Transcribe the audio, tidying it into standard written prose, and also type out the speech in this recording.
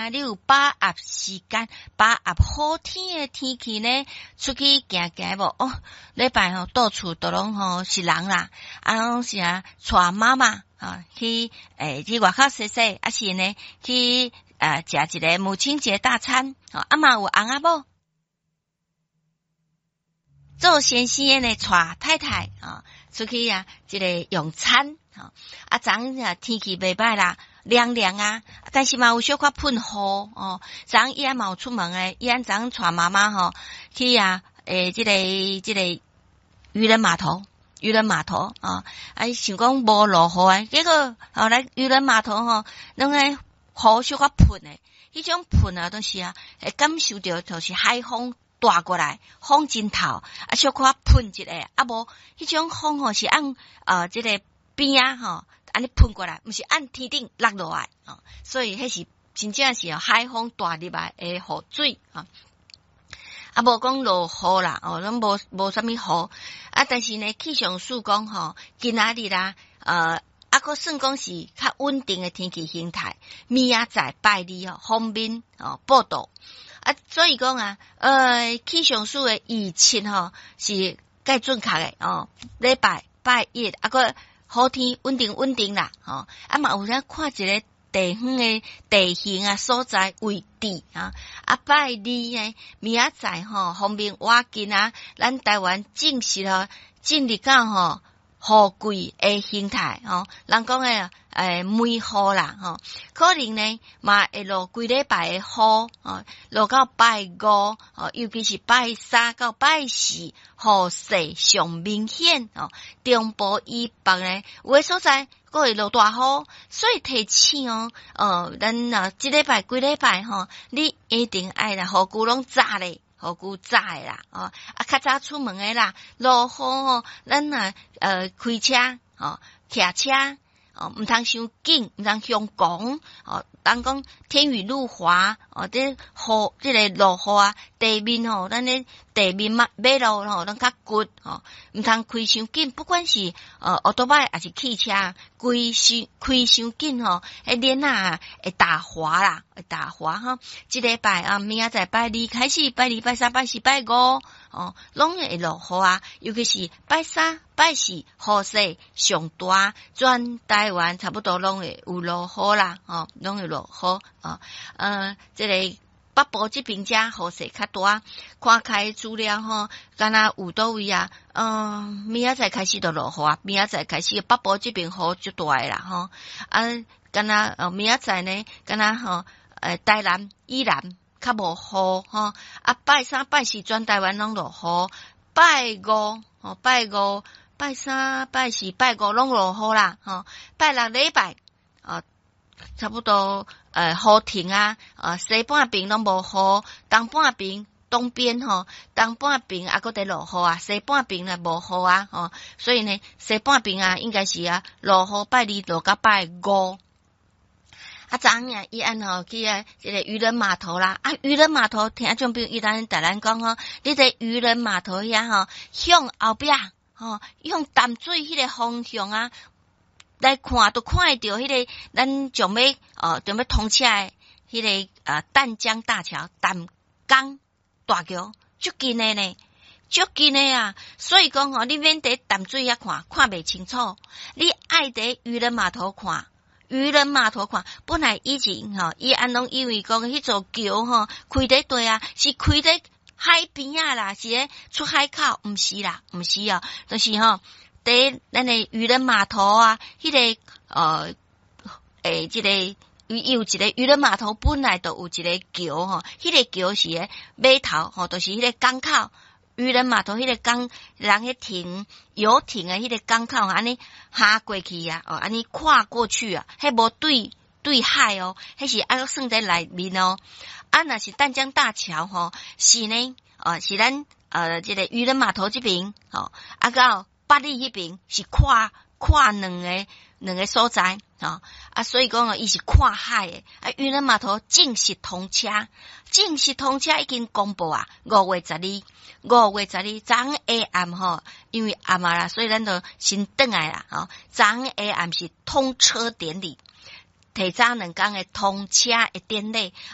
啊，你有把握时间，把握好天的天气呢，出去行行无？哦，礼拜到处都拢是人啦，拢是带妈妈去去外口踅踅，是呢去食一个母亲节大餐，嘛有翁仔某。做先生的呢，带太太出去这个用餐昨天气袂歹啦，凉凉但是嘛有小可喷雨昨伊嘛有出门伊昨带妈妈去这个渔人码头想讲无落雨结果来渔人码头拢雨小可喷迄种喷都是会感受到就是海风大过来，风真透小可喷一下无迄种风是按这个边安尼喷过来，毋是按天顶落落来所以迄是真正是海风大入来的雨水无讲落雨啦拢无啥物雨但是呢气象署讲今仔日啦佫算讲是较稳定的天气形态，明仔载拜二方面报道所以讲气象署的预测是介准确的礼拜一佫好天稳定啦嘛有啥看一个地方的地形所在位置拜二呢明仔载方面我见咱台湾正式进入到雨季的形态人讲的梅雨啦可能呢嘛会落规礼拜的雨落到拜五尤其是拜三到拜四雨势上明显中部以北呢有的所在佫会落大雨，所以提醒咱这礼拜规礼拜你一定爱啦雨具拢扎咧雨具扎的啦较早出门的啦落雨咱开车骑车毋通伤紧，毋通伤狂当讲天雨路滑这雨这个落雨地面咱咧地面马路咱较骨毋通开伤紧，不管是奥多拜还是汽车开伤紧迄链会打滑啦，会打滑这礼拜明仔载拜二开始，拜二拜三拜四拜五拢会落雨尤其是拜三拜四雨势上大，全台湾差不多拢会有落雨啦拢会落雨这个北部这边遮雨势较大，看开资料敢若有倒位明仔载开始就落雨明仔载开始北部这边雨就大的啦敢若明仔载呢敢若台南以南较无雨拜三拜四全台湾拢落雨，拜五拜三拜四拜五拢落雨啦拜六礼拜差不多雨停西半边拢无雨，东半边东边东半边佫在落雨西半边呢无雨所以呢西半边应该是落雨拜二落到拜五昨伊去这个渔人码头啦渔人码头听众朋友咱讲你在渔人码头遐向后壁向淡水迄个方向来看都看会到迄个咱准备通车的迄个淡江大桥淡江大桥足近的呢足近的所以讲你免在淡水遐看袂清楚，你爱在渔人码头看本来以前伊拢以为讲迄座桥开在对是开在海边啦，是咧出海口，毋是就是在咱的渔人码头迄个这个有一个渔人码头本来就有一个桥迄个桥是咧码头就是迄个港口渔人码头迄个港人迄停游艇的迄个港口安尼下过去安尼跨过去迄无对海迄是算在内面若是淡江大桥是呢是咱这个渔人码头这边到八里迄边是跨两个所在所以讲伊是跨海的渔人码头正式通车已经公布5月12昨下暗因为暗啦，所以咱就先转来啦昨下暗是通车典礼，提早2天的通车的典礼